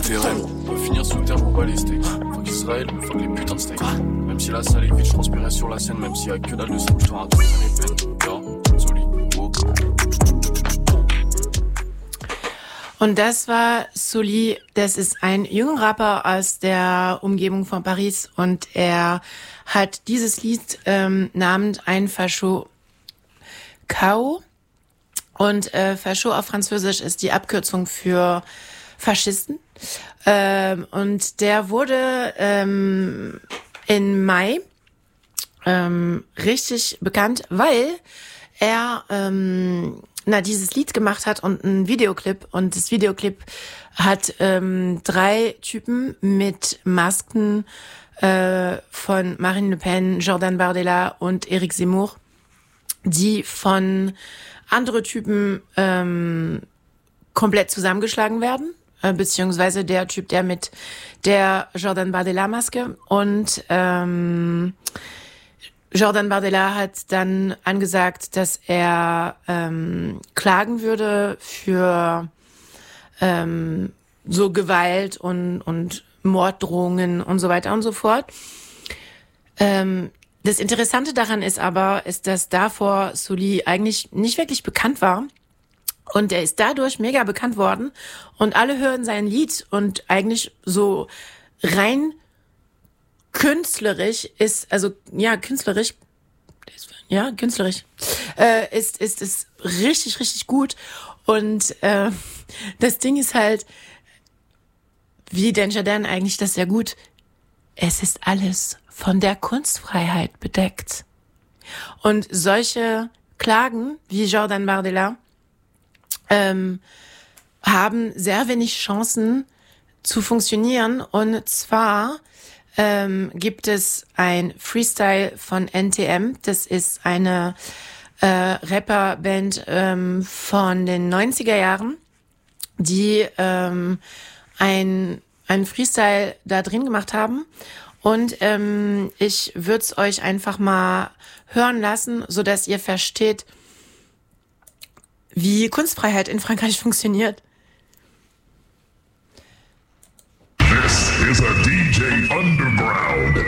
terrain. On va finir sous terre pour balayer steak. Fuck Israël, mais fuck les putains de steak. Même si la salle est vide, je transpirais sur la scène. Même s'il y a que dalle de sang, je te raconte les peines. Ja, Soli, oh. Und das war Sully, das ist ein junger Rapper aus der Umgebung von Paris und er hat dieses Lied namens Ein Fascho Kao und Fascho auf Französisch ist die Abkürzung für Faschisten und der wurde im Mai richtig bekannt, weil er dieses Lied gemacht hat und einen Videoclip. Und das Videoclip hat 3 Typen mit Masken von Marine Le Pen, Jordan Bardella und Eric Zemmour, die von anderen Typen komplett zusammengeschlagen werden. Beziehungsweise der Typ, der mit der Jordan Bardella-Maske. Und Jordan Bardella hat dann angesagt, dass er klagen würde für so Gewalt und Morddrohungen und so weiter und so fort. Das Interessante daran ist aber, dass davor Sully eigentlich nicht wirklich bekannt war. Und er ist dadurch mega bekannt worden. Und alle hören sein Lied und eigentlich so rein künstlerisch ist richtig, richtig gut. Und das Ding ist halt, wie Danger Dan eigentlich das sehr gut, es ist alles von der Kunstfreiheit bedeckt. Und solche Klagen wie Jordan Bardella haben sehr wenig Chancen zu funktionieren. Und zwar gibt es ein Freestyle von NTM. Das ist eine Rapperband von den 90er Jahren, die ein Freestyle da drin gemacht haben. Und ich würde es euch einfach mal hören lassen, so dass ihr versteht, wie Kunstfreiheit in Frankreich funktioniert. This is a DJ Underground